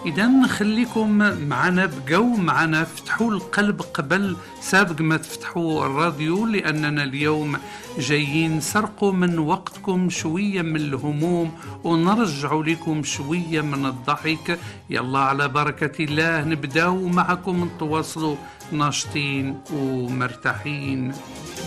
إذا نخليكم معنا، بقوا معنا، فتحوا القلب قبل سابق ما تفتحوا الراديو، لأننا اليوم جايين نسرقوا من وقتكم شوية من الهموم ونرجعوا لكم شوية من الضحك. يلا على بركة الله نبدأ معكم، نتواصلوا ناشطين ومرتاحين.